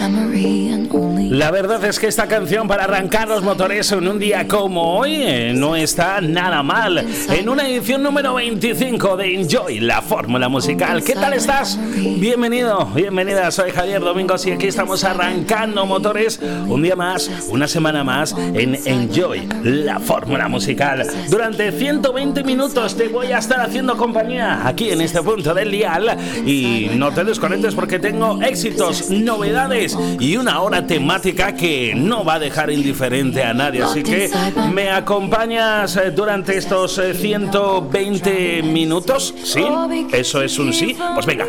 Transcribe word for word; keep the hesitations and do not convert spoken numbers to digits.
La verdad es que esta canción para arrancar los motores en un día como hoy eh, no está nada mal. En una edición número veinticinco de Enjoy, la fórmula musical. ¿Qué tal estás? Bienvenido, bienvenida. Soy Javier Domingos y aquí estamos arrancando motores un día más, una semana más en Enjoy, la fórmula musical. Durante ciento veinte minutos te voy a estar haciendo compañía aquí en este punto del dial y no te desconectes porque tengo éxitos, novedades y una hora temática que no va a dejar indiferente a nadie, así que me acompañas durante estos ciento veinte minutos. ¿Sí? ¿Eso es un sí? Pues venga,